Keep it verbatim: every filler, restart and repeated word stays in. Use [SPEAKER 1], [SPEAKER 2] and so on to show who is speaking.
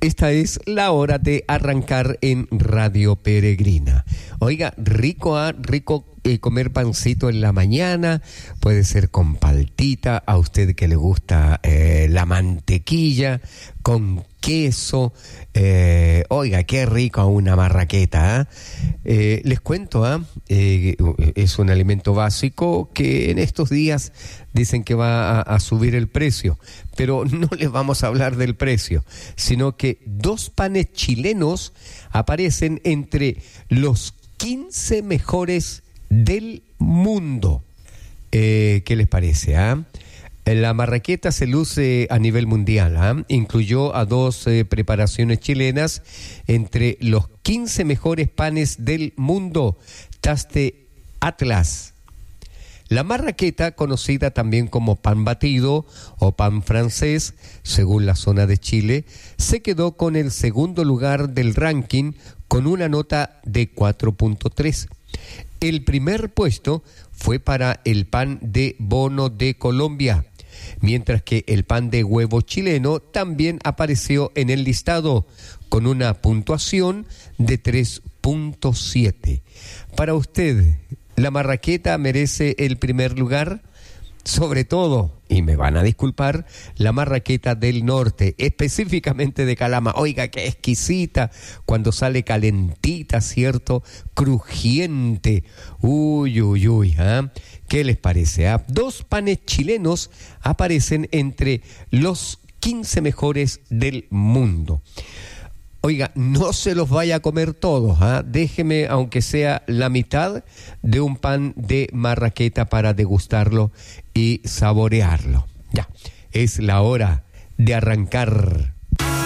[SPEAKER 1] Esta es la hora de arrancar en Radio Peregrina. Oiga, rico, ¿ah? rico eh, comer pancito en la mañana, puede ser con paltita, a usted que le gusta eh, la mantequilla, con queso, eh, oiga, qué rico una marraqueta, ¿eh? Eh, les cuento, ¿ah? ¿eh? Eh, es un alimento básico que en estos días dicen que va a, a subir el precio, pero no les vamos a hablar del precio, sino que dos panes chilenos aparecen entre los quince mejores del mundo. Eh, ¿Qué les parece, ah? La marraqueta se luce a nivel mundial, ¿eh? Incluyó a dos eh, preparaciones chilenas entre los quince mejores panes del mundo. Taste Atlas. La marraqueta, conocida también como pan batido o pan francés, según la zona de Chile, se quedó con el segundo lugar del ranking con una nota de cuatro punto tres. El primer puesto fue para el pan de bono de Colombia, mientras que el pan de huevo chileno también apareció en el listado con una puntuación de tres punto siete. Para usted, ¿la marraqueta merece el primer lugar? Sobre todo, y me van a disculpar, la marraqueta del norte, específicamente de Calama. Oiga, qué exquisita, cuando sale calentita, ¿cierto? Crujiente. Uy, uy, uy, ¿ah? ¿eh? ¿Qué les parece? Ah? Dos panes chilenos aparecen entre los quince mejores del mundo. Oiga, no se los vaya a comer todos, ¿ah? Déjeme, aunque sea la mitad de un pan de marraqueta para degustarlo y saborearlo. Ya, es la hora de arrancar.